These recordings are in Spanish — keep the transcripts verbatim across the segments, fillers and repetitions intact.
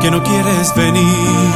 que no quieres venir?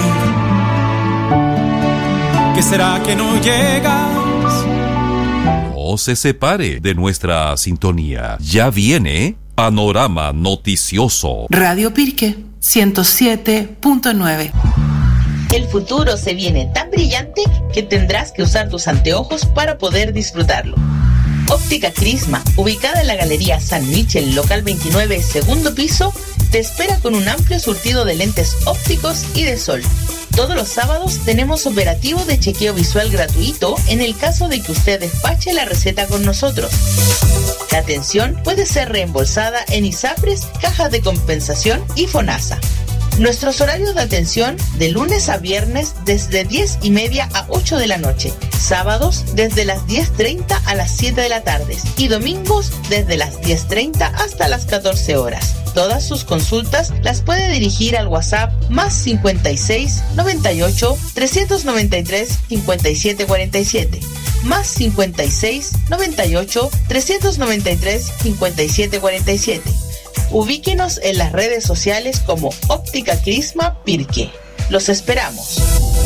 ¿Qué será que no llegas? No se separe de nuestra sintonía. Ya viene Panorama Noticioso. Radio Pirque ciento siete punto nueve. El futuro se viene tan brillante que tendrás que usar tus anteojos para poder disfrutarlo. Óptica Crisma, ubicada en la Galería San Michel, local veintinueve, segundo piso, te espera con un amplio surtido de lentes ópticos y de sol. Todos los sábados tenemos operativo de chequeo visual gratuito en el caso de que usted despache la receta con nosotros. La atención puede ser reembolsada en ISAPRES, cajas de compensación y FONASA. Nuestros horarios de atención de lunes a viernes desde diez y media a ocho de la noche, sábados desde las diez treinta a las siete de la tarde y domingos desde las diez treinta hasta las catorce horas. Todas sus consultas las puede dirigir al WhatsApp más cincuenta y seis, noventa y ocho, trescientos noventa y tres, cincuenta y siete cuarenta y siete, más cincuenta y seis, noventa y ocho, trescientos noventa y tres, cincuenta y siete cuarenta y siete. Ubíquenos en las redes sociales como Óptica Crisma Pirque. Los esperamos.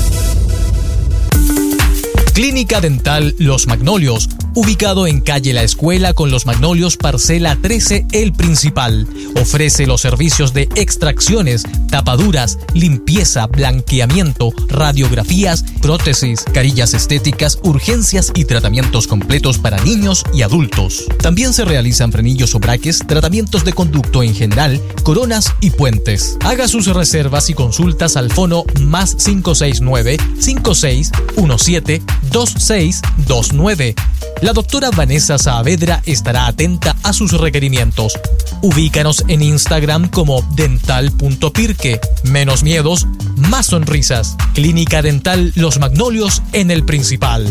Clínica Dental Los Magnolios, ubicado en calle La Escuela con Los Magnolios, parcela trece, El Principal. Ofrece los servicios de extracciones, tapaduras, limpieza, blanqueamiento, radiografías, prótesis, carillas estéticas, urgencias y tratamientos completos para niños y adultos. También se realizan frenillos o braques, tratamientos de conducto en general, coronas y puentes. Haga sus reservas y consultas al fono más cinco seis nueve, cinco seis uno siete, dos seis dos nueve. La doctora Vanessa Saavedra estará atenta a sus requerimientos. Ubícanos en Instagram como dental punto pirque. Menos miedos, más sonrisas. Clínica Dental Los Magnolios en El Principal.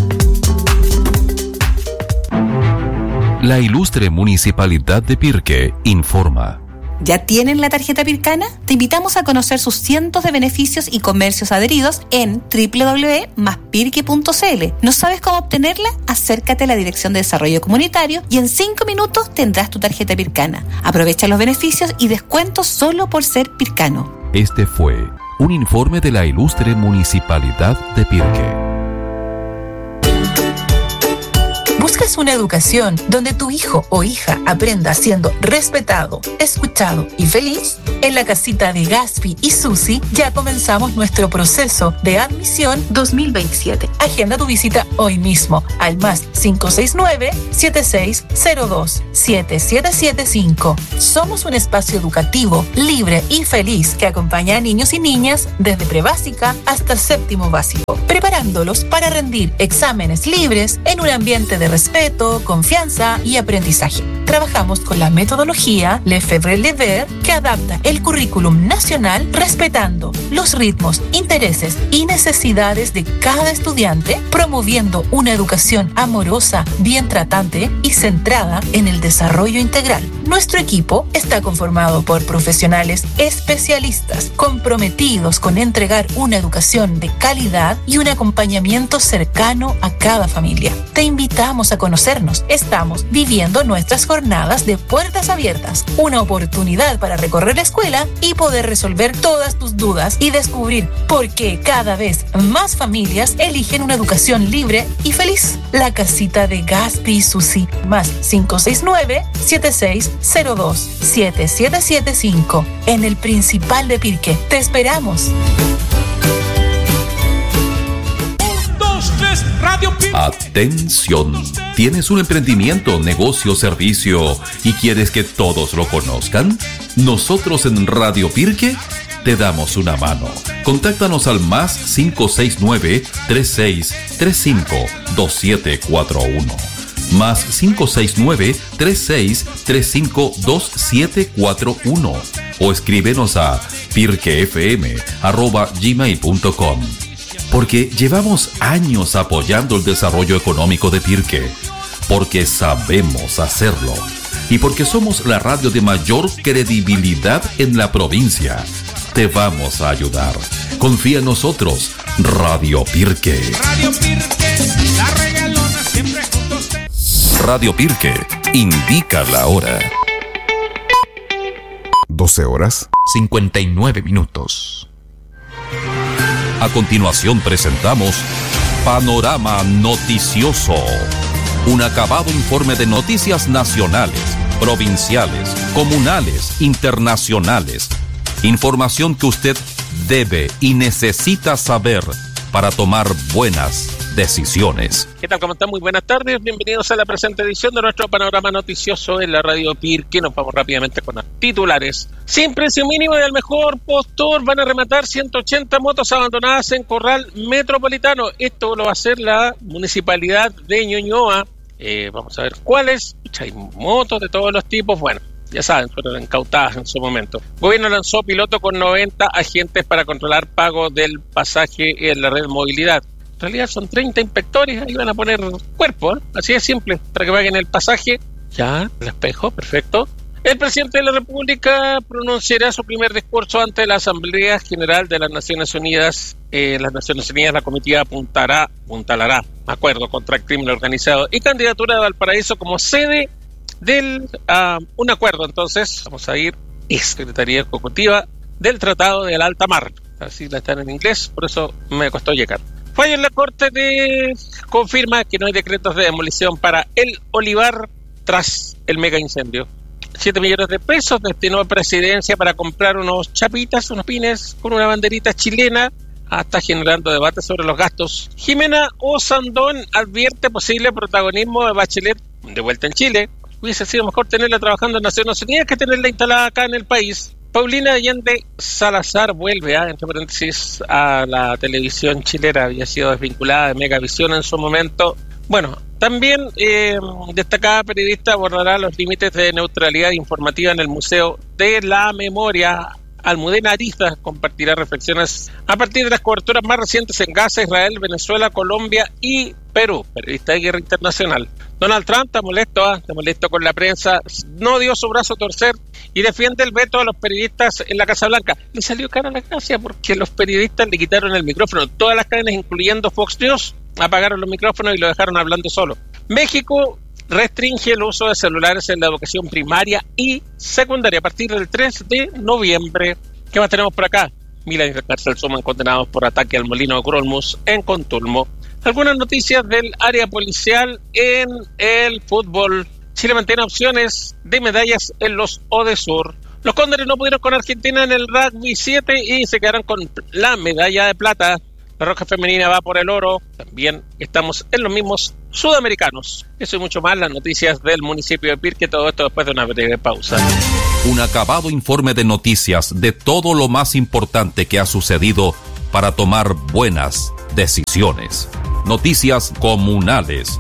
La ilustre Municipalidad de Pirque informa. ¿Ya tienen la tarjeta Pircana? Te invitamos a conocer sus cientos de beneficios y comercios adheridos en doble u doble u doble u punto más pirque punto c l. ¿No sabes cómo obtenerla? Acércate a la Dirección de Desarrollo Comunitario y en cinco minutos tendrás tu tarjeta Pircana. Aprovecha los beneficios y descuentos solo por ser pircano. Este fue un informe de la ilustre Municipalidad de Pirque. ¿Buscas una educación donde tu hijo o hija aprenda siendo respetado, escuchado y feliz? En la casita de Gaspi y Susi ya comenzamos nuestro proceso de admisión dos mil veintisiete. Agenda tu visita hoy mismo al más cinco seis nueve, siete seis cero dos, siete siete siete cinco. Somos un espacio educativo, libre y feliz que acompaña a niños y niñas desde prebásica hasta séptimo básico, preparándolos para rendir exámenes libres en un ambiente de respeto, confianza y aprendizaje. Trabajamos con la metodología Lefebvre-Lever que adapta el currículum nacional respetando los ritmos, intereses y necesidades de cada estudiante, promoviendo una educación amorosa, bien tratante y centrada en el desarrollo integral. Nuestro equipo está conformado por profesionales especialistas comprometidos con entregar una educación de calidad y un acompañamiento cercano a cada familia. Te invitamos a conocernos. Estamos viviendo nuestras jornadas de puertas abiertas, una oportunidad para recorrer la escuela y poder resolver todas tus dudas y descubrir por qué cada vez más familias eligen una educación libre y feliz. La casita de Gaspi y Susi, más cinco seis nueve, siete seis cero dos, siete siete siete cinco, en el Principal de Pirque. Te esperamos. Atención, ¿tienes un emprendimiento, negocio, servicio y quieres que todos lo conozcan? Nosotros en Radio Pirque te damos una mano. Contáctanos al más cinco seis nueve, tres seis tres cinco, dos siete cuatro uno. Más cinco seis nueve, tres seis tres cinco, dos siete cuatro uno. O escríbenos a pirquefm arroba gmail punto com. Porque llevamos años apoyando el desarrollo económico de Pirque, porque sabemos hacerlo y porque somos la radio de mayor credibilidad en la provincia. Te vamos a ayudar. Confía en nosotros, Radio Pirque. Radio Pirque, la regalona siempre juntos. Radio Pirque indica la hora. doce horas, cincuenta y nueve minutos. A continuación presentamos Panorama Noticioso, un acabado informe de noticias nacionales, provinciales, comunales, internacionales. Información que usted debe y necesita saber para tomar buenas decisiones. ¿Qué tal? ¿Cómo están? Muy buenas tardes. Bienvenidos a la presente edición de nuestro Panorama Noticioso en la Radio Pirque. Nos vamos rápidamente con los titulares. Sin precio mínimo y al mejor postor van a rematar ciento ochenta motos abandonadas en Corral Metropolitano. Esto lo va a hacer la Municipalidad de Ñuñoa. Eh, vamos a ver cuáles. Hay motos de todos los tipos. Bueno, ya saben, fueron incautadas en su momento. El gobierno lanzó piloto con noventa agentes para controlar pago del pasaje en la red movilidad. En realidad son treinta inspectores, ahí van a poner cuerpo, ¿eh? Así de simple, para que paguen el pasaje. Ya, el espejo, perfecto. El presidente de la República pronunciará su primer discurso ante la Asamblea General de las Naciones Unidas. Eh, las Naciones Unidas, la comitiva apuntará, apuntalará acuerdo contra el crimen organizado y candidatura de Valparaíso como sede del uh, un acuerdo. Entonces, vamos a ir, es Secretaría Ejecutiva del Tratado de la Alta Mar. Así la están en inglés, por eso me costó llegar. Fallo en la Corte de confirma que no hay decretos de demolición para el olivar tras el mega incendio. Siete millones de pesos destinó a Presidencia para comprar unos chapitas, unos pines con una banderita chilena. Ah, está generando debate sobre los gastos. Jimena Osandón advierte posible protagonismo de Bachelet de vuelta en Chile. Hubiese sido mejor tenerla trabajando en Naciones Unidas que tenerla instalada acá en el país. Paulina Allende Salazar vuelve, ¿eh? entre paréntesis, a la televisión chilena. Había sido desvinculada de Megavisión en su momento. Bueno, también eh, destacada periodista abordará los límites de neutralidad informativa en el Museo de la Memoria. Almudena Ariza compartirá reflexiones a partir de las coberturas más recientes en Gaza, Israel, Venezuela, Colombia y Perú. Periodista de guerra internacional. Donald Trump está molesto, ¿eh? está molesto con la prensa. No dio su brazo a torcer y defiende el veto a los periodistas en la Casa Blanca. Le salió cara la gracia porque los periodistas le quitaron el micrófono. Todas las cadenas, incluyendo Fox News, apagaron los micrófonos y lo dejaron hablando solo. México restringe el uso de celulares en la educación primaria y secundaria a partir del tres de noviembre. ¿Qué más tenemos por acá? Mil años de cárcel suman condenados por ataque al molino de Grolmus en Contulmo. Algunas noticias del área policial en el fútbol. Chile mantiene opciones de medallas en los Odesur. Los Cóndores no pudieron con Argentina en el rugby siete y se quedaron con la medalla de plata. La Roja Femenina va por el oro. También estamos en los mismos sudamericanos. Eso y mucho más, las noticias del municipio de Pirque. Todo esto después de una breve pausa. Un acabado informe de noticias de todo lo más importante que ha sucedido para tomar buenas decisiones. Noticias comunales.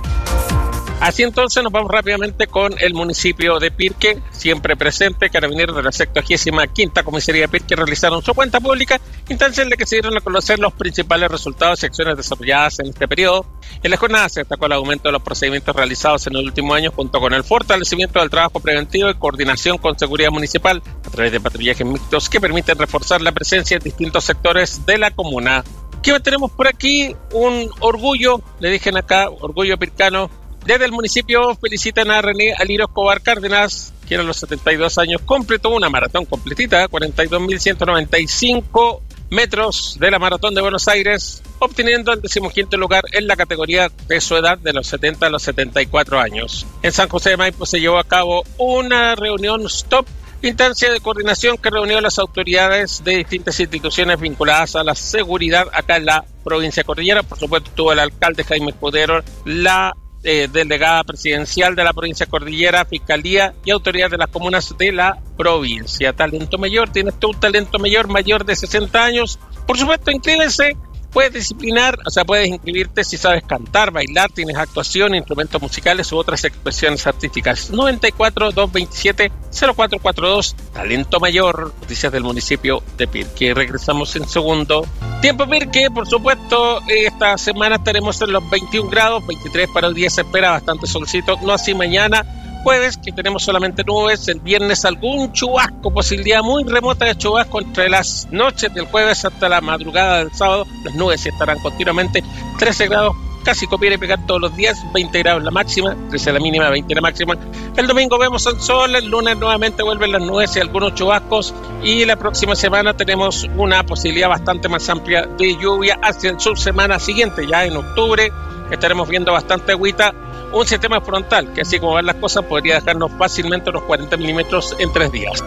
Así entonces nos vamos rápidamente con el municipio de Pirque, siempre presente. Carabineros de la sexagésima quinta Comisaría de Pirque realizaron su cuenta pública, instancia en la que se dieron a conocer los principales resultados y acciones desarrolladas en este periodo. En la jornada se destacó el aumento de los procedimientos realizados en el último año, junto con el fortalecimiento del trabajo preventivo y coordinación con seguridad municipal a través de patrullajes mixtos que permiten reforzar la presencia en distintos sectores de la comuna. ¿Qué tenemos por aquí? Un orgullo, le dije acá, orgullo pircano. Desde el municipio felicitan a René Aliro Escobar Cárdenas, quien a los setenta y dos años completó una maratón completita, cuarenta y dos mil ciento noventa y cinco metros de la Maratón de Buenos Aires, obteniendo el decimoquinto lugar en la categoría de su edad de los setenta a los setenta y cuatro años. En San José de Maipo se llevó a cabo una reunión STOP, instancia de coordinación que reunió a las autoridades de distintas instituciones vinculadas a la seguridad acá en la provincia cordillera. Por supuesto, estuvo el alcalde Jaime Escudero, la Eh, delegada presidencial de la provincia cordillera, fiscalía y autoridades de las comunas de la provincia. Talento mayor, tienes tú un talento mayor, mayor de sesenta años, por supuesto, inscríbese. Puedes disciplinar, o sea, puedes inscribirte si sabes cantar, bailar, tienes actuación, instrumentos musicales u otras expresiones artísticas. noventa y cuatro, doscientos veintisiete, cero cuatro cuatro dos, Talento Mayor, noticias del municipio de Pirque. Regresamos en segundo. Tiempo Pirque, por supuesto, esta semana estaremos en los veintiún grados, veintitrés para el día se espera, bastante solcito, no así mañana. Jueves, que tenemos solamente nubes, el viernes algún chubasco, posibilidad muy remota de chubasco entre las noches del jueves hasta la madrugada del sábado. Las nubes estarán continuamente, trece grados casi copiar y pegar todos los días, veinte grados la máxima, trece la mínima, veinte la máxima. El domingo vemos el sol, el lunes nuevamente vuelven las nubes y algunos chubascos, y la próxima semana tenemos una posibilidad bastante más amplia de lluvia hacia el sur semana siguiente. Ya en octubre estaremos viendo bastante agüita, un sistema frontal que, así como van las cosas, podría dejarnos fácilmente unos cuarenta milímetros en tres días.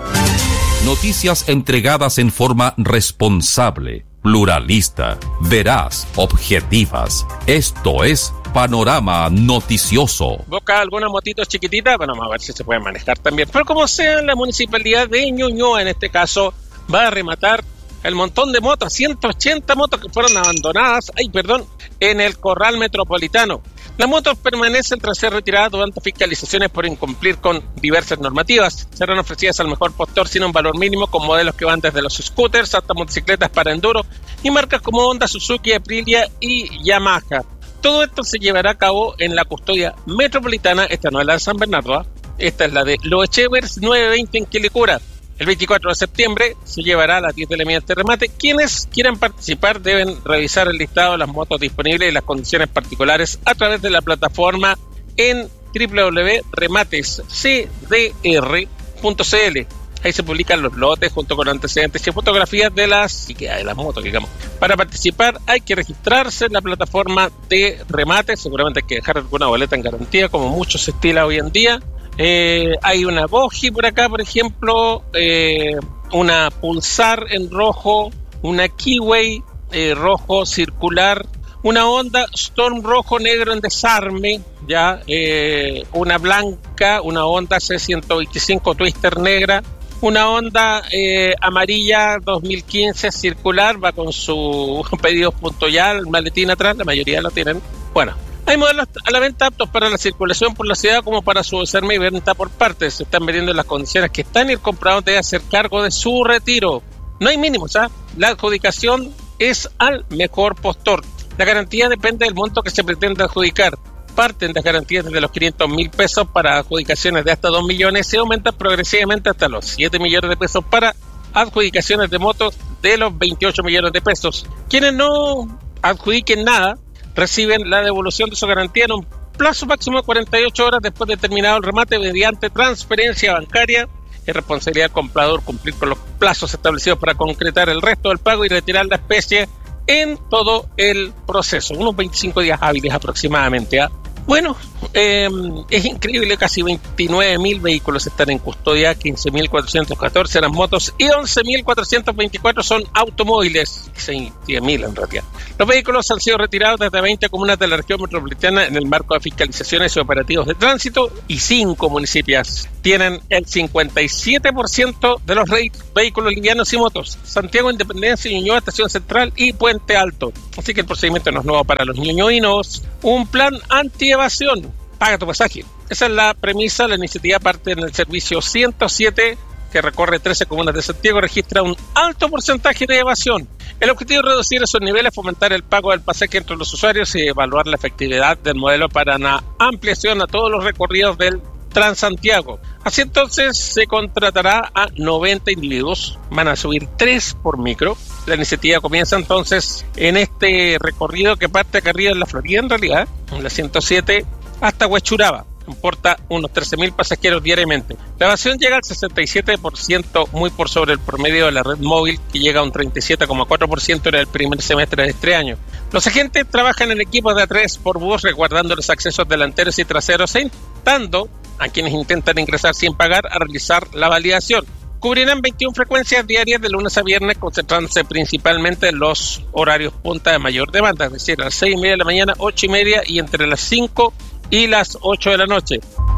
Noticias entregadas en forma responsable, pluralista, veraz, objetivas. Esto es Panorama Noticioso. Busca algunas motitos chiquititas, bueno, vamos a ver si se pueden manejar también. Pero como sea, la municipalidad de Ñuñoa, en este caso, va a rematar el montón de motos, ciento ochenta motos que fueron abandonadas, ay, perdón, en el corral metropolitano. Las motos permanecen tras ser retiradas durante fiscalizaciones por incumplir con diversas normativas. Serán ofrecidas al mejor postor sin un valor mínimo, con modelos que van desde los scooters hasta motocicletas para enduro y marcas como Honda, Suzuki, Aprilia y Yamaha. Todo esto se llevará a cabo en la custodia metropolitana. Esta no es la de San Bernardo, ¿eh? Esta es la de Los Echevers novecientos veinte en Quilicura. El veinticuatro de septiembre se llevará a las diez de la mañana este remate. Quienes quieran participar deben revisar el listado de las motos disponibles y las condiciones particulares a través de la plataforma en doble u doble u doble u punto remates c d r punto c l. Ahí se publican los lotes junto con antecedentes y fotografías de las, y que hay de las motos, digamos. Para participar hay que registrarse en la plataforma de remate. Seguramente hay que dejar alguna boleta en garantía, como mucho se estila hoy en día. Eh, hay una Boji por acá, por ejemplo, eh, una Pulsar en rojo, una Kiwi eh, rojo circular, una Honda Storm rojo negro en desarme, ya eh, una blanca, una Honda C ciento veinticinco Twister negra, una Honda eh, amarilla dos mil quince circular, va con su pedidos punto ya, el maletín atrás, la mayoría lo tienen. Bueno, hay modelos a la venta aptos para la circulación por la ciudad como para su desarme y venta por partes. Se están vendiendo en las condiciones que están, y el comprador debe hacer cargo de su retiro. No hay mínimos, ¿ah? La adjudicación es al mejor postor. La garantía depende del monto que se pretende adjudicar. Parten de garantías desde los quinientos mil pesos para adjudicaciones de hasta dos millones y aumentan progresivamente hasta los siete millones de pesos para adjudicaciones de motos de los veintiocho millones de pesos. Quienes no adjudiquen nada reciben la devolución de su garantía en un plazo máximo de cuarenta y ocho horas después de terminado el remate mediante transferencia bancaria. Es responsabilidad del comprador cumplir con los plazos establecidos para concretar el resto del pago y retirar la especie en todo el proceso, unos veinticinco días hábiles aproximadamente, ¿eh? Bueno, eh, es increíble, casi veintinueve mil vehículos están en custodia, quince mil cuatrocientos catorce eran motos y once mil cuatrocientos veinticuatro son automóviles, diez mil en realidad. Los vehículos han sido retirados desde veinte comunas de la región metropolitana en el marco de fiscalizaciones y operativos de tránsito, y cinco municipios tienen el cincuenta y siete por ciento de los re- vehículos livianos y motos: Santiago, Independencia, Ñuñoa, Estación Central y Puente Alto. Así que el procedimiento no es nuevo para los ñuñoinos. Un plan anti-evasión: paga tu pasaje. Esa es la premisa. La iniciativa parte en el servicio ciento siete, que recorre trece comunas de Santiago, registra un alto porcentaje de evasión. El objetivo es reducir esos niveles, fomentar el pago del pasaje entre los usuarios y evaluar la efectividad del modelo para una ampliación a todos los recorridos del Transantiago. Así entonces se contratará a noventa individuos, van a subir tres por micro. La iniciativa comienza entonces en este recorrido que parte acá arriba en la Florida, en realidad, en la ciento siete, hasta Huechuraba. Comporta unos trece mil pasajeros diariamente. La evasión llega al sesenta y siete por ciento, muy por sobre el promedio de la red móvil, que llega a un treinta y siete coma cuatro por ciento en el primer semestre de este año. Los agentes trabajan en equipos de a tres por bus, resguardando los accesos delanteros y traseros e instando a quienes intentan ingresar sin pagar a realizar la validación. Cubrirán veintiuna frecuencias diarias de lunes a viernes, concentrándose principalmente en los horarios punta de mayor demanda, es decir, a las seis y media de la mañana, ocho y media y entre las cinco y las ocho de la noche.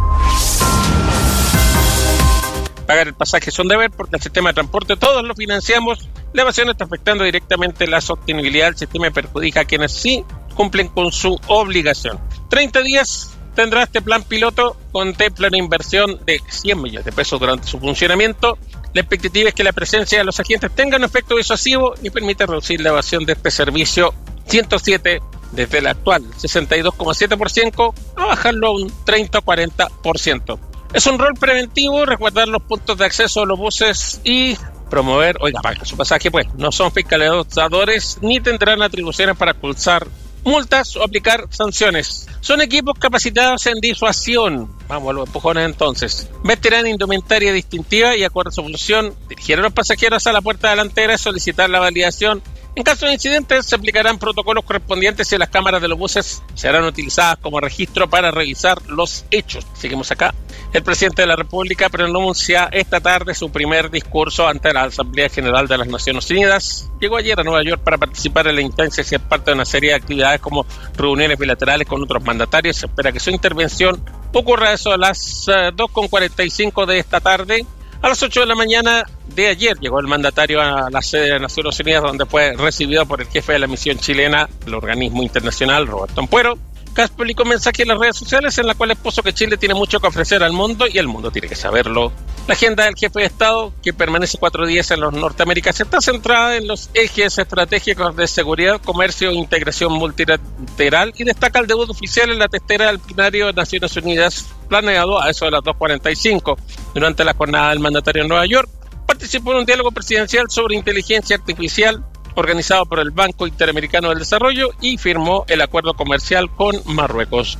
Pagar el pasaje es un deber porque el sistema de transporte todos lo financiamos. La evasión está afectando directamente la sostenibilidad del sistema y perjudica a quienes sí cumplen con su obligación. treinta días tendrá este plan piloto, contempla una inversión de cien millones de pesos durante su funcionamiento. La expectativa es que la presencia de los agentes tenga un efecto disuasivo y permita reducir la evasión de este servicio ciento siete desde el actual sesenta y dos coma siete por ciento a bajarlo a un treinta o cuarenta por ciento. Es un rol preventivo, resguardar los puntos de acceso a los buses y promover, oiga, paga su pasaje, pues no son fiscalizadores ni tendrán atribuciones para expulsar multas o aplicar sanciones. Son equipos capacitados en disuasión. Vamos a los empujones entonces. Vestirán indumentaria distintiva y acuerdo a su función, dirigir a los pasajeros a la puerta delantera y solicitar la validación. En caso de incidentes, se aplicarán protocolos correspondientes y las cámaras de los buses serán utilizadas como registro para revisar los hechos. Seguimos acá. El presidente de la República pronuncia esta tarde su primer discurso ante la Asamblea General de las Naciones Unidas. Llegó ayer a Nueva York para participar en la instancia y ser parte de una serie de actividades como reuniones bilaterales con otros mandatarios. Se espera que su intervención ocurra a eso a las uh, dos con cuarenta y cinco de esta tarde. A las ocho de la mañana de ayer llegó el mandatario a la sede de Naciones Unidas, donde fue recibido por el jefe de la misión chilena del organismo internacional, Roberto Ampuero. Kass publicó un mensaje en las redes sociales en la cual expuso que Chile tiene mucho que ofrecer al mundo y el mundo tiene que saberlo. La agenda del jefe de Estado, que permanece cuatro días en los Norteaméricas, está centrada en los ejes estratégicos de seguridad, comercio e integración multilateral y destaca el debut oficial en la testera del plenario de Naciones Unidas, planeado a eso de las dos cuarenta y cinco. Durante la jornada del mandatario en Nueva York, participó en un diálogo presidencial sobre inteligencia artificial organizado por el Banco Interamericano del Desarrollo y firmó el acuerdo comercial con Marruecos.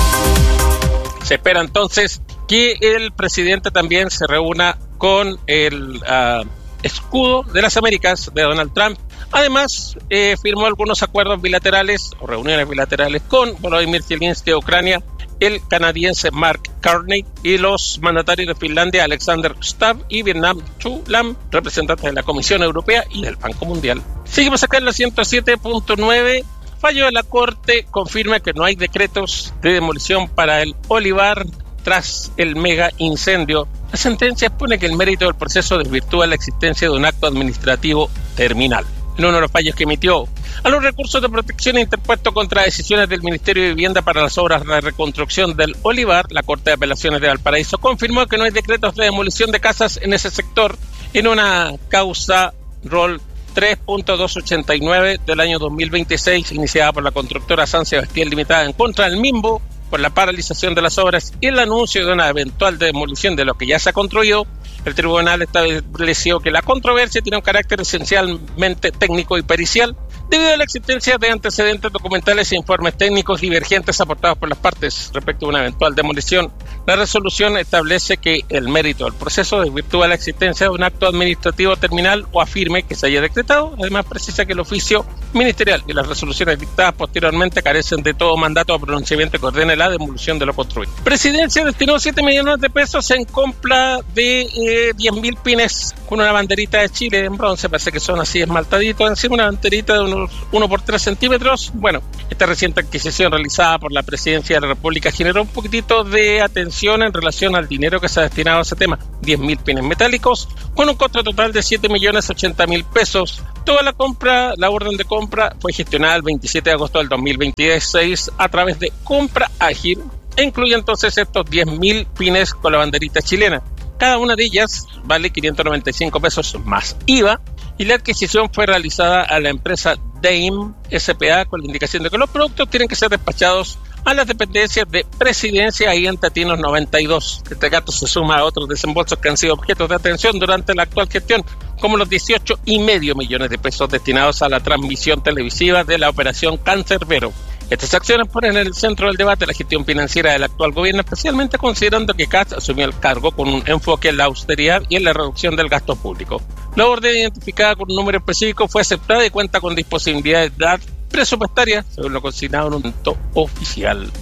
Se espera entonces que el presidente también se reúna con el uh, escudo de las Américas de Donald Trump. Además, eh, firmó algunos acuerdos bilaterales o reuniones bilaterales con Volodymyr Zelensky de Ucrania, el canadiense Mark Carney y los mandatarios de Finlandia Alexander Stubb y Vietnam Chu Lam, representantes de la Comisión Europea y del Banco Mundial. Seguimos acá en la ciento siete punto nueve. Fallo de la Corte confirma que no hay decretos de demolición para el olivar tras el mega incendio. La sentencia expone que el mérito del proceso desvirtúa la existencia de un acto administrativo terminal. En uno de los fallos que emitió a los recursos de protección interpuestos contra decisiones del Ministerio de Vivienda para las obras de reconstrucción del olivar, la Corte de Apelaciones de Valparaíso confirmó que no hay decretos de demolición de casas en ese sector en una causa rol tres punto doscientos ochenta y nueve del año dos mil veintiséis iniciada por la constructora San Sebastián Limitada en contra del Mimbo por la paralización de las obras y el anuncio de una eventual demolición de lo que ya se ha construido. El tribunal estableció que la controversia tiene un carácter esencialmente técnico y pericial debido a la existencia de antecedentes documentales e informes técnicos divergentes aportados por las partes respecto a una eventual demolición. La resolución establece que el mérito del proceso desvirtúa la existencia de un acto administrativo terminal o afirme que se haya decretado. Además, precisa que el oficio ministerial y las resoluciones dictadas posteriormente carecen de todo mandato o pronunciamiento que ordene la demolición de lo construido. Presidencia destinó siete millones de pesos en compra de eh, diez mil pines con una banderita de Chile en bronce, parece que son así esmaltaditos, encima una banderita de unos uno por tres centímetros. Bueno, esta reciente adquisición realizada por la Presidencia de la República generó un poquitito de atención en relación al dinero que se ha destinado a ese tema. diez mil pines metálicos con un costo total de siete millones ochenta mil pesos. Toda la compra, la orden de compra fue gestionada el veintisiete de agosto del dos mil veintiséis a través de Compra Ágil e incluye entonces estos diez mil pines con la banderita chilena. Cada una de ellas vale quinientos noventa y cinco pesos más I V A y la adquisición fue realizada a la empresa Dame S P A con la indicación de que los productos tienen que ser despachados a las dependencias de Presidencia y en Tatinos noventa y dos. Este gasto se suma a otros desembolsos que han sido objetos de atención durante la actual gestión, como los dieciocho y medio millones de pesos destinados a la transmisión televisiva de la operación Cancerbero. Estas acciones ponen en el centro del debate la gestión financiera del actual gobierno, especialmente considerando que Kass asumió el cargo con un enfoque en la austeridad y en la reducción del gasto público. La orden identificada con un número específico fue aceptada y cuenta con disponibilidad presupuestaria, según lo consignado en un documento oficial.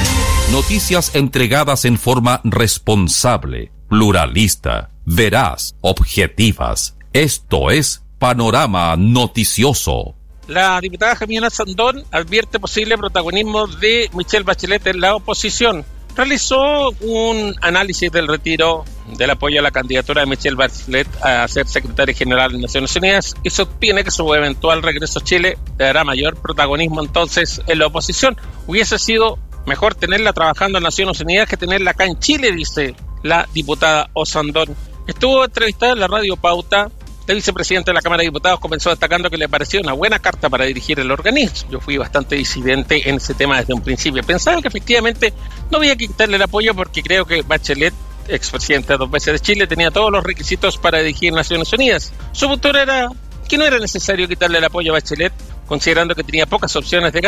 Noticias entregadas en forma responsable, pluralista, veraz, objetivas. Esto es Panorama Noticioso. La diputada Jimena Sandón advierte posible protagonismo de Michelle Bachelet en la oposición. Realizó un análisis del retiro del apoyo a la candidatura de Michelle Bachelet a ser secretaria general de Naciones Unidas y sostiene que su eventual regreso a Chile le dará mayor protagonismo entonces en la oposición. Hubiese sido mejor tenerla trabajando en Naciones Unidas que tenerla acá en Chile, dice la diputada Osandón. Estuvo entrevistada en la Radio Pauta. La vicepresidenta de la Cámara de Diputados comenzó destacando que le pareció una buena carta para dirigir el organismo. Yo fui bastante disidente en ese tema desde un principio. Pensaba que efectivamente no había que quitarle el apoyo porque creo que Bachelet, expresidenta dos veces de Chile, tenía todos los requisitos para dirigir Naciones Unidas. Su postura era que no era necesario quitarle el apoyo a Bachelet, considerando que tenía pocas opciones de ganar.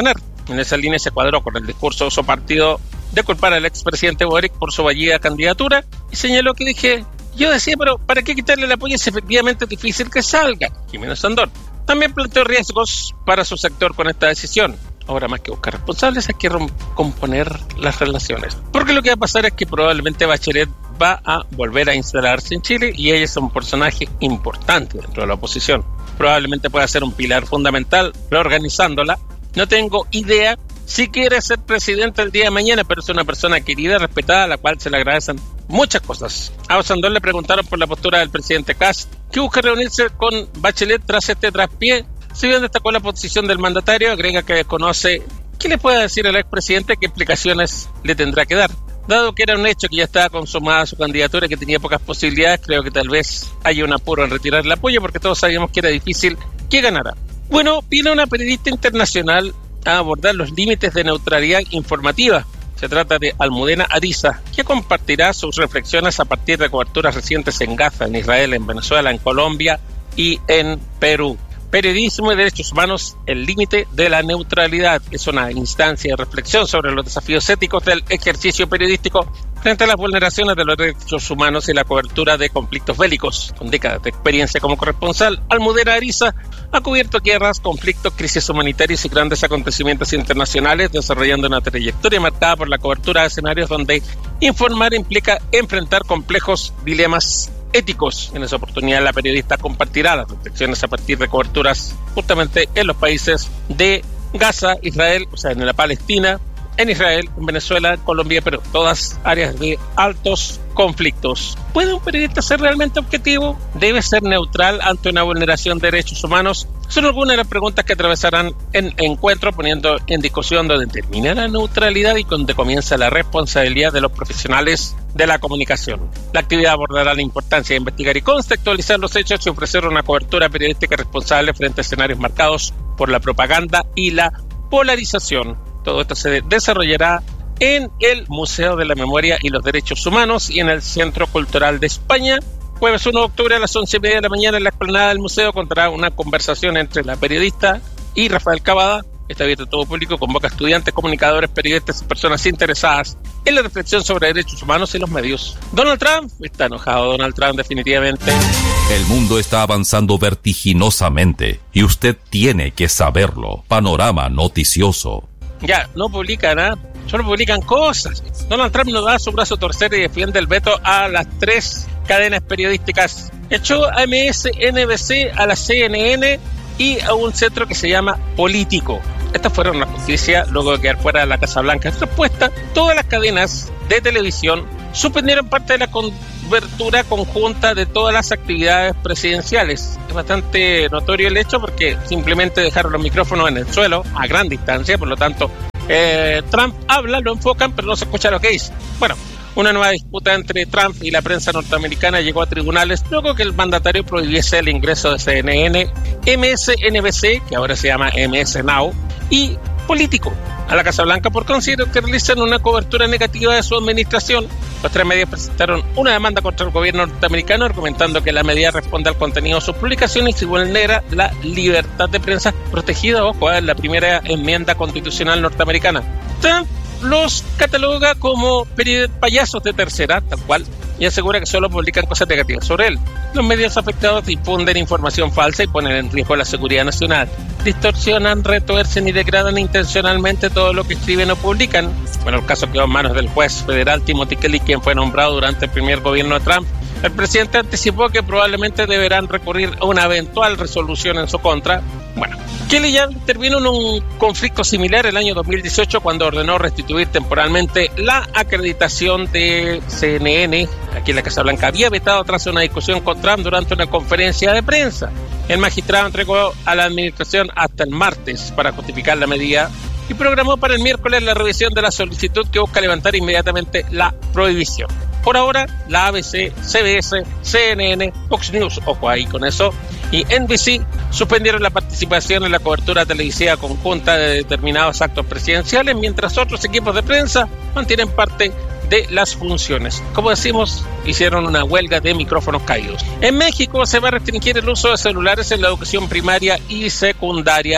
En esa línea se cuadró con el discurso de su partido de culpar al expresidente Boric por su fallida candidatura y señaló que dije, yo decía, pero ¿para qué quitarle el apoyo si efectivamente es difícil que salga? Jimena Sandón también planteó riesgos para su sector con esta decisión. Ahora, más que buscar responsables, hay que componer las relaciones. Porque lo que va a pasar es que probablemente Bachelet va a volver a instalarse en Chile y ella es un personaje importante dentro de la oposición. Probablemente pueda ser un pilar fundamental reorganizándola. No tengo idea si quiere ser presidente el día de mañana, pero es una persona querida, respetada, a la cual se le agradecen muchas cosas. A Osandón le preguntaron por la postura del presidente Kast, que busca reunirse con Bachelet tras este traspié. Si bien destacó la posición del mandatario, agrega que desconoce qué le puede decir al expresidente, qué explicaciones le tendrá que dar. Dado que era un hecho que ya estaba consumada su candidatura y que tenía pocas posibilidades, creo que tal vez haya un apuro en retirar el apoyo porque todos sabíamos que era difícil que ganara. Bueno, viene una periodista internacional a abordar los límites de neutralidad informativa. Se trata de Almudena Ariza, que compartirá sus reflexiones a partir de coberturas recientes en Gaza, en Israel, en Venezuela, en Colombia y en Perú. Periodismo y derechos humanos, el límite de la neutralidad. Es una instancia de reflexión sobre los desafíos éticos del ejercicio periodístico frente a las vulneraciones de los derechos humanos y la cobertura de conflictos bélicos. Con décadas de experiencia como corresponsal, Almudena Ariza ha cubierto guerras, conflictos, crisis humanitarias y grandes acontecimientos internacionales, desarrollando una trayectoria marcada por la cobertura de escenarios donde informar implica enfrentar complejos dilemas éticos. En esa oportunidad la periodista compartirá las reflexiones a partir de coberturas justamente en los países de Gaza, Israel, o sea, en la Palestina, en Israel, en Venezuela, en Colombia, pero todas áreas de altos conflictos. ¿Puede un periodista ser realmente objetivo? ¿Debe ser neutral ante una vulneración de derechos humanos? Son algunas de las preguntas que atravesarán en encuentro, poniendo en discusión donde termina la neutralidad y donde comienza la responsabilidad de los profesionales de la comunicación. La actividad abordará la importancia de investigar y contextualizar los hechos y ofrecer una cobertura periodística responsable frente a escenarios marcados por la propaganda y la polarización. Todo esto se desarrollará en el Museo de la Memoria y los Derechos Humanos y en el Centro Cultural de España. Jueves uno de octubre a las once y media de la mañana en la explanada del museo contará una conversación entre la periodista y Rafael Cavada. Está abierto a todo público, convoca a estudiantes, comunicadores, periodistas y personas interesadas en la reflexión sobre derechos humanos y los medios. Donald Trump, está enojado Donald Trump definitivamente. El mundo está avanzando vertiginosamente y usted tiene que saberlo. Panorama noticioso. Ya, no publican nada, ¿eh? Solo publican cosas. Donald Trump no da su brazo a torcer y defiende el veto a las tres cadenas periodísticas. Echó a M S N B C, a la C N N y a un centro que se llama Político. Estas fueron las noticias luego de quedar fuera de la Casa Blanca. En respuesta, todas las cadenas de televisión suspendieron parte de la cobertura conjunta de todas las actividades presidenciales. Es bastante notorio el hecho porque simplemente dejaron los micrófonos en el suelo a gran distancia, por lo tanto eh, Trump habla, lo enfocan, pero no se escucha lo que dice. Bueno, una nueva disputa entre Trump y la prensa norteamericana llegó a tribunales luego que el mandatario prohibiese el ingreso de C N N, M S N B C, que ahora se llama M S Now, y Político a la Casa Blanca por considerar que realizan una cobertura negativa de su administración. Los tres medios presentaron una demanda contra el gobierno norteamericano argumentando que la medida responde al contenido de sus publicaciones y vulnera la libertad de prensa protegida, ojo, en la primera enmienda constitucional norteamericana. Trump los cataloga como payasos de tercera, tal cual, y asegura que solo publican cosas negativas sobre él. Los medios afectados difunden información falsa y ponen en riesgo la seguridad nacional. Distorsionan, retuercen y degradan intencionalmente todo lo que escriben o publican. Bueno, el caso quedó en manos del juez federal Timothy Kelly, quien fue nombrado durante el primer gobierno de Trump. El presidente anticipó que probablemente deberán recurrir a una eventual resolución en su contra. Bueno, Kelly ya intervino en un conflicto similar el año dos mil dieciocho cuando ordenó restituir temporalmente la acreditación de C N N. Aquí en la Casa Blanca había vetado tras una discusión con Trump durante una conferencia de prensa. El magistrado entregó a la administración hasta el martes para justificar la medida y programó para el miércoles la revisión de la solicitud que busca levantar inmediatamente la prohibición. Por ahora, la A B C, C B S, C N N, Fox News, ojo ahí con eso, y N B C suspendieron la participación en la cobertura televisiva conjunta de determinados actos presidenciales, mientras otros equipos de prensa mantienen parte de las funciones. Como decimos, hicieron una huelga de micrófonos caídos. En México se va a restringir el uso de celulares en la educación primaria y secundaria.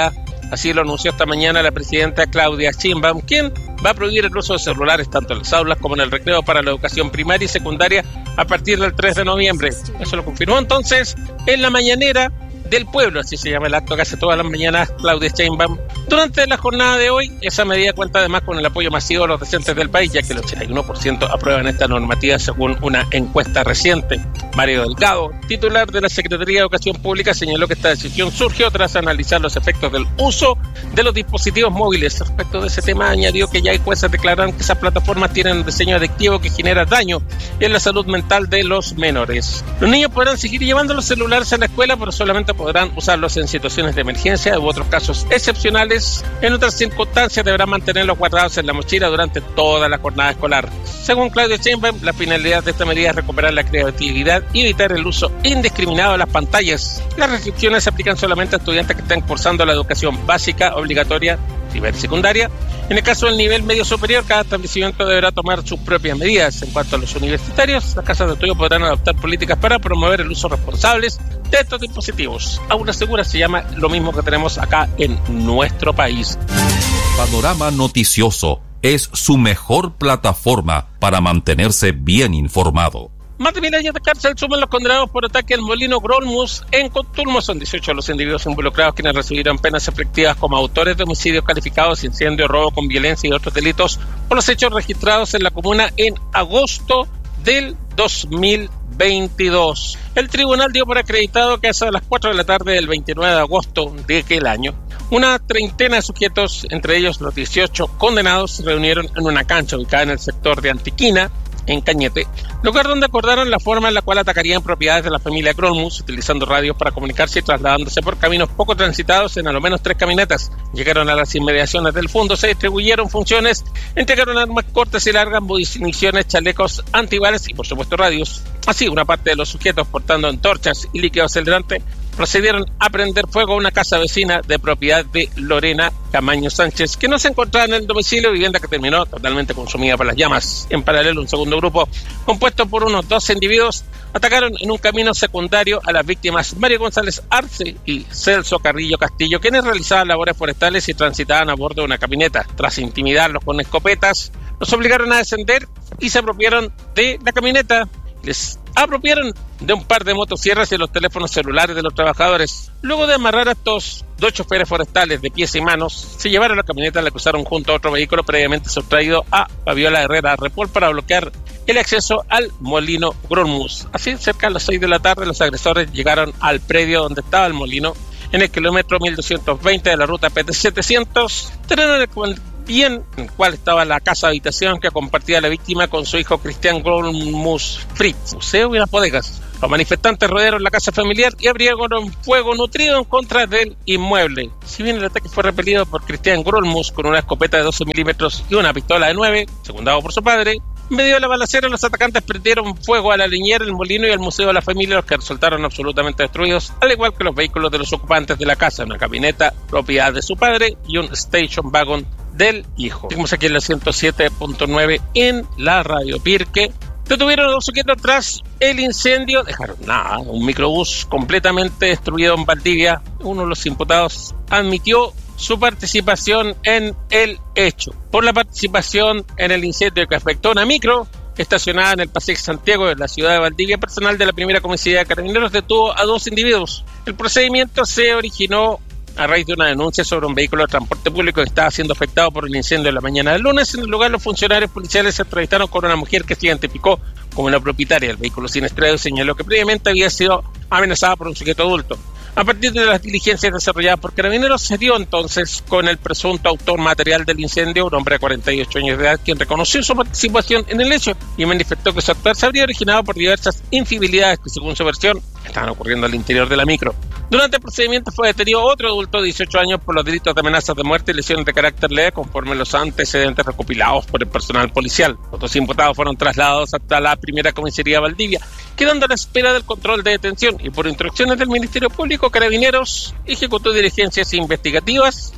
Así lo anunció esta mañana la presidenta Claudia Sheinbaum, quien va a prohibir el uso de celulares tanto en las aulas como en el recreo para la educación primaria y secundaria a partir del tres de noviembre. Eso lo confirmó entonces en la mañanera del pueblo, así se llama el acto que hace todas las mañanas Claudia Sheinbaum. Durante la jornada de hoy, esa medida cuenta además con el apoyo masivo de los docentes del país, ya que el ochenta y uno por ciento aprueban esta normativa según una encuesta reciente. Mario Delgado, titular de la Secretaría de Educación Pública, señaló que esta decisión surgió tras analizar los efectos del uso de los dispositivos móviles. Respecto de ese tema, añadió que ya hay jueces declararon que esas plataformas tienen un diseño adictivo que genera daño en la salud mental de los menores. Los niños podrán seguir llevando los celulares a la escuela, pero solamente podrán usarlos en situaciones de emergencia u otros casos excepcionales. En otras circunstancias deberán mantenerlos guardados en la mochila durante toda la jornada escolar. Según Claudia Sheinbaum, la finalidad de esta medida es recuperar la creatividad y evitar el uso indiscriminado de las pantallas. Las restricciones se aplican solamente a estudiantes que estén cursando la educación básica obligatoria, primaria y secundaria. En el caso del nivel medio superior, cada establecimiento deberá tomar sus propias medidas. En cuanto a los universitarios, las casas de estudio podrán adoptar políticas para promover el uso responsable de estos dispositivos. Aula Segura se llama lo mismo que tenemos acá en nuestro país. Panorama Noticioso es su mejor plataforma para mantenerse bien informado. Más de mil años de cárcel suman los condenados por ataque al molino Grolmus en Contulmo. Son dieciocho los individuos involucrados quienes recibieron penas efectivas como autores de homicidios calificados, incendio, robo con violencia y otros delitos por los hechos registrados en la comuna en agosto del dos mil veintidós. El tribunal dio por acreditado que a las cuatro de la tarde del veintinueve de agosto de aquel año, una treintena de sujetos, entre ellos los dieciocho condenados, se reunieron en una cancha ubicada en el sector de Antiquina, en Cañete, lugar donde acordaron la forma en la cual atacarían propiedades de la familia Grolmus, utilizando radios para comunicarse y trasladándose por caminos poco transitados en a lo menos tres camionetas. Llegaron a las inmediaciones del fondo, se distribuyeron funciones, entregaron armas cortas y largas, municiones, chalecos antibalas y por supuesto radios. Así, una parte de los sujetos portando antorchas y líquido acelerante procedieron a prender fuego a una casa vecina de propiedad de Lorena Camaño Sánchez, que no se encontraba en el domicilio, vivienda que terminó totalmente consumida por las llamas. En paralelo, un segundo grupo, compuesto por unos doce individuos, atacaron en un camino secundario a las víctimas Mario González Arce y Celso Carrillo Castillo, quienes realizaban labores forestales y transitaban a bordo de una camioneta. Tras intimidarlos con escopetas, los obligaron a descender y se apropiaron de la camioneta. Les apropiaron de un par de motosierras y los teléfonos celulares de los trabajadores. Luego de amarrar a estos dos choferes forestales de pies y manos, se llevaron la camioneta, la cruzaron junto a otro vehículo previamente sustraído a Fabiola Herrera Repol para bloquear el acceso al molino Grolmus. Así, cerca de las seis de la tarde, los agresores llegaron al predio donde estaba el molino, en el kilómetro mil doscientos veinte de la ruta P T setecientos, terreno en el cual bien en el cual estaba la casa habitación que compartía la víctima con su hijo Cristian Grolmus Fritz, museo y unas bodegas. Los manifestantes rodearon la casa familiar y abrieron fuego nutrido en contra del inmueble. Si bien el ataque fue repelido por Cristian Grolmus con una escopeta de doce milímetros y una pistola de nueve, secundado por su padre, en medio de la balacera, los atacantes prendieron fuego a la leñera, el molino y al museo de la familia, los que resultaron absolutamente destruidos, al igual que los vehículos de los ocupantes de la casa, una camioneta propiedad de su padre y un station wagon del hijo. Seguimos aquí en la ciento siete punto nueve en la Radio Pirque. Detuvieron a dos sujetos tras el incendio, dejaron nada, un microbús completamente destruido en Valdivia. Uno de los imputados admitió su participación en el hecho. Por la participación en el incendio que afectó a una micro estacionada en el Paseo Santiago de la ciudad de Valdivia, personal de la primera comisaría de Carabineros detuvo a dos individuos. El procedimiento se originó a raíz de una denuncia sobre un vehículo de transporte público que estaba siendo afectado por el incendio de la mañana del lunes. En el lugar, los funcionarios policiales se entrevistaron con una mujer que se identificó como la propietaria del vehículo siniestrado y señaló que previamente había sido amenazada por un sujeto adulto. A partir de las diligencias desarrolladas por Carabineros, se dio entonces con el presunto autor material del incendio, un hombre de cuarenta y ocho años de edad, quien reconoció su participación en el hecho y manifestó que su actuar se habría originado por diversas infidelidades que, según su versión, estaban ocurriendo al interior de la micro. Durante el procedimiento fue detenido otro adulto de dieciocho años por los delitos de amenazas de muerte y lesiones de carácter leve, conforme los antecedentes recopilados por el personal policial. Los dos imputados fueron trasladados hasta la primera comisaría Valdivia, quedando a la espera del control de detención, y por instrucciones del Ministerio Público, Carabineros ejecutó diligencias investigativas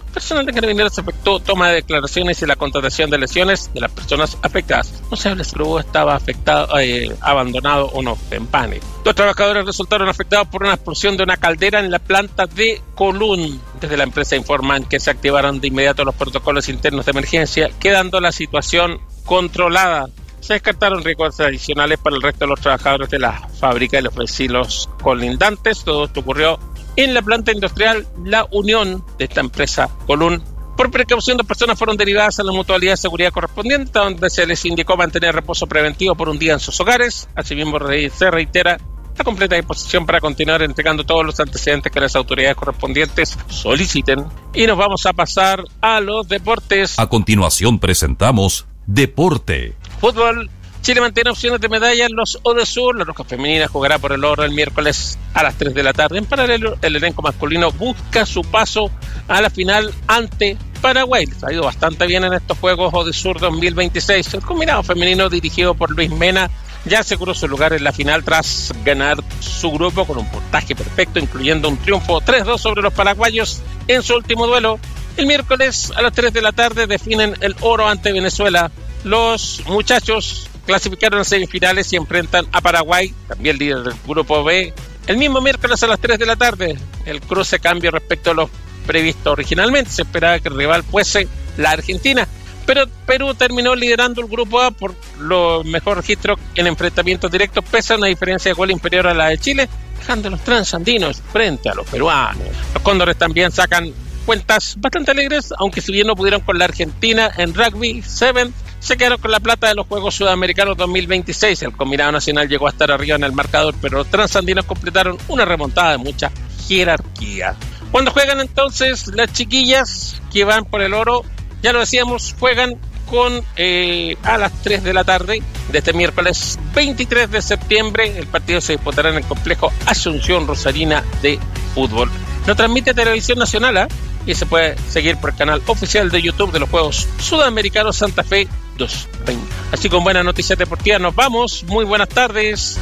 Personal de Carabineros efectuó toma de declaraciones y la contratación de lesiones de las personas afectadas. No se habla si el grupo estaba afectado, eh, abandonado o no, en pánico. Dos trabajadores resultaron afectados por una explosión de una caldera en la planta de Colún. Desde la empresa informan que se activaron de inmediato los protocolos internos de emergencia, quedando la situación controlada. Se descartaron riesgos adicionales para el resto de los trabajadores de la fábrica y los vecinos colindantes. Todo esto ocurrió en la planta industrial La Unión de esta empresa Colún. Por precaución, dos personas fueron derivadas a la mutualidad de seguridad correspondiente, donde se les indicó mantener reposo preventivo por un día en sus hogares. Asimismo, se reitera la completa disposición para continuar entregando todos los antecedentes que las autoridades correspondientes soliciten. Y nos vamos a pasar a los deportes. A continuación presentamos Deporte. Fútbol. Chile mantiene opciones de medalla en los Odesur. La Roja Femenina jugará por el oro el miércoles a las tres de la tarde. En paralelo, el elenco masculino busca su paso a la final ante Paraguay. Les ha ido bastante bien en estos Juegos Odesur dos mil veintiséis. El combinado femenino dirigido por Luis Mena ya aseguró su lugar en la final tras ganar su grupo con un puntaje perfecto, incluyendo un triunfo tres dos sobre los paraguayos en su último duelo. El miércoles a las tres de la tarde definen el oro ante Venezuela. Los muchachos clasificaron a semifinales y enfrentan a Paraguay, también líder del grupo B, el mismo miércoles a las tres de la tarde. El cruce cambio respecto a lo previsto originalmente. Se esperaba que el rival fuese la Argentina, pero Perú terminó liderando el grupo A por los mejores registros en enfrentamientos directos, pese a una diferencia de gol inferior a la de Chile, dejando a los transandinos frente a los peruanos. Los cóndores también sacan cuentas bastante alegres, aunque si bien no pudieron con la Argentina en Rugby siete, se quedaron con la plata de los Juegos Sudamericanos dos mil veintiséis. El combinado nacional llegó a estar arriba en el marcador, pero los transandinos completaron una remontada de mucha jerarquía. Cuando juegan entonces las chiquillas que van por el oro, ya lo decíamos, juegan con eh, a las tres de la tarde de este miércoles veintitrés de septiembre. El partido se disputará en el complejo Asunción Rosarina de Fútbol. Lo transmite Televisión Nacional, ¿eh? Y se puede seguir por el canal oficial de YouTube de los Juegos Sudamericanos Santa Fe dos mil veinte. Así con buenas noticias deportivas nos vamos. Muy buenas tardes.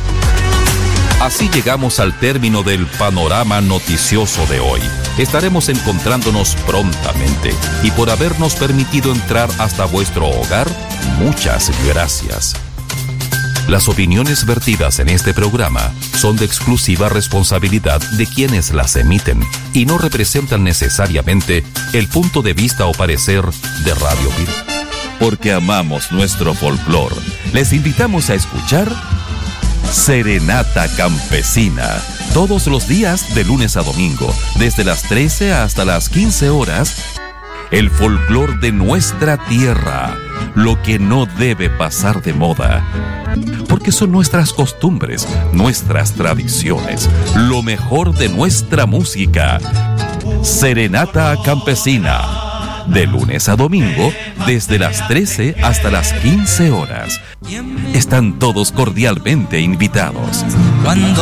Así llegamos al término del panorama noticioso de hoy. Estaremos encontrándonos prontamente y por habernos permitido entrar hasta vuestro hogar, muchas gracias. Las opiniones vertidas en este programa son de exclusiva responsabilidad de quienes las emiten y no representan necesariamente el punto de vista o parecer de Radio Pir. Porque amamos nuestro folclor, les invitamos a escuchar Serenata Campesina, todos los días de lunes a domingo, desde las trece hasta las quince horas. El folclor de nuestra tierra, lo que no debe pasar de moda, porque son nuestras costumbres, nuestras tradiciones, lo mejor de nuestra música. Serenata Campesina, de lunes a domingo, desde las trece hasta las quince horas. Están todos cordialmente invitados. Cuando